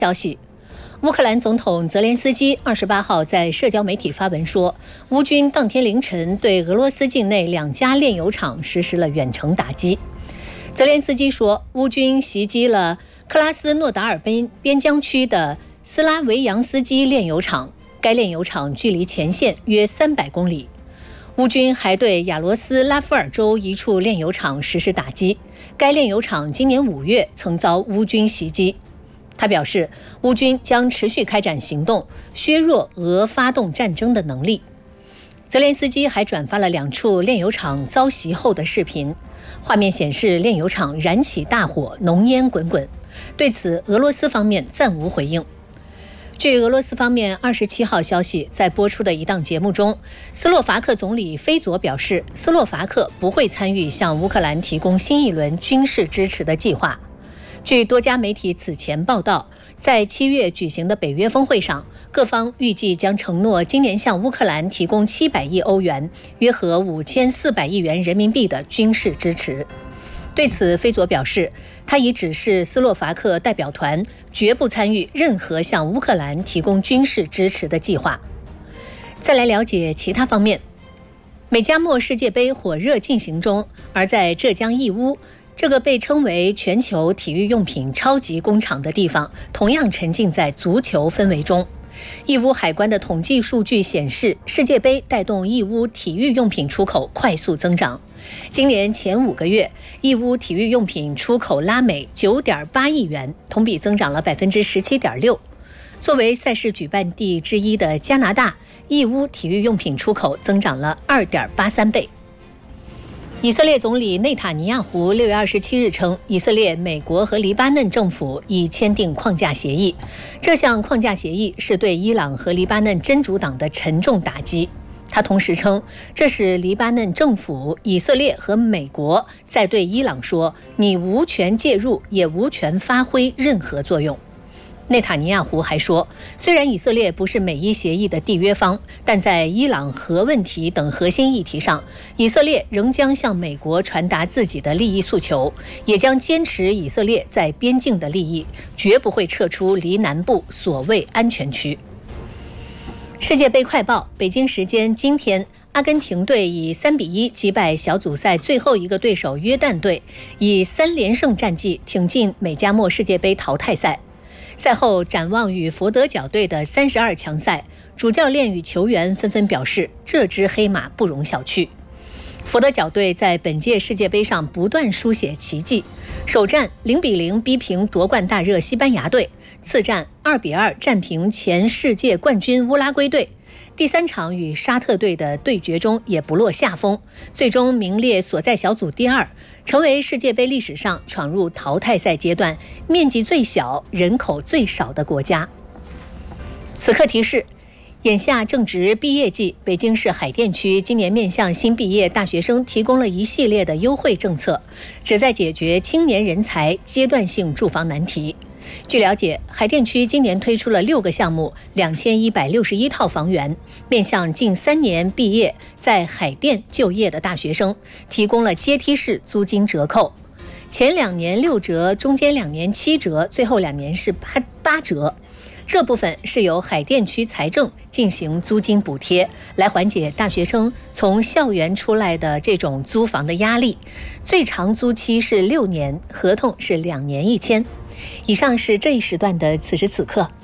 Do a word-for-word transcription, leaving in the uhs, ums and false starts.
消息，乌克兰总统泽连斯基二十八号在社交媒体发文说，乌军当天凌晨对俄罗斯境内两家炼油厂实施了远程打击。泽连斯基说，乌军袭击了克拉斯诺达尔边边疆区的斯拉维扬斯基炼油厂，该炼油厂距离前线约三百公里。乌军还对亚罗斯拉夫尔州一处炼油厂实施打击，该炼油厂今年五月曾遭乌军袭击。他表示，乌军将持续开展行动，削弱俄发动战争的能力。泽连斯基还转发了两处炼油厂遭袭后的视频，画面显示炼油厂燃起大火，浓烟滚滚。对此，俄罗斯方面暂无回应。据俄罗斯方面二十七号消息，在播出的一档节目中，斯洛伐克总理菲佐表示，斯洛伐克不会参与向乌克兰提供新一轮军事支持的计划。据多家媒体此前报道，在七月举行的北约峰会上，各方预计将承诺今年向乌克兰提供七百亿欧元，约合五千四百亿元人民币的军事支持。对此，菲佐表示，他已指示斯洛伐克代表团绝不参与任何向乌克兰提供军事支持的计划。再来了解其他方面，美加墨世界杯火热进行中，而在浙江义乌，这个被称为全球体育用品超级工厂的地方，同样沉浸在足球氛围中。义乌海关的统计数据显示，世界杯带动义乌体育用品出口快速增长。今年前五个月，义乌体育用品出口拉美 九点八亿元，同比增长了 百分之十七点六。作为赛事举办地之一的加拿大，义乌体育用品出口增长了 二点八三倍。以色列总理内塔尼亚胡六月二十七日称，以色列、美国和黎巴嫩政府已签订框架协议。这项框架协议是对伊朗和黎巴嫩真主党的沉重打击。他同时称，这是黎巴嫩政府、以色列和美国在对伊朗说，你无权介入，也无权发挥任何作用。内塔尼亚胡还说，虽然以色列不是美伊协议的缔约方，但在伊朗核问题等核心议题上，以色列仍将向美国传达自己的利益诉求，也将坚持以色列在边境的利益，绝不会撤出离南部所谓安全区。世界杯快报，北京时间今天，阿根廷队以三比一击败小组赛最后一个对手约旦队，以三连胜战绩挺进美加墨世界杯淘汰赛。赛后展望与佛得角队的三十二强赛，主教练与球员纷纷表示，这支黑马不容小觑。佛得角队在本届世界杯上不断书写奇迹，首战零比零逼平夺冠大热西班牙队，次战二比二战平前世界冠军乌拉圭队，第三场与沙特队的对决中也不落下风，最终名列所在小组第二，成为世界杯历史上闯入淘汰赛阶段面积最小、人口最少的国家。此刻提示，眼下正值毕业季，北京市海淀区今年面向新毕业大学生提供了一系列的优惠政策，旨在解决青年人才阶段性住房难题。据了解，海淀区今年推出了六个项目，两千一百六十一套房源，面向近三年毕业在海淀就业的大学生，提供了阶梯式租金折扣，前两年六折，中间两年七折，最后两年是八八折。这部分是由海淀区财政进行租金补贴，来缓解大学生从校园出来的这种租房的压力。最长租期是六年，合同是两年一签。以上是这一时段的此时此刻。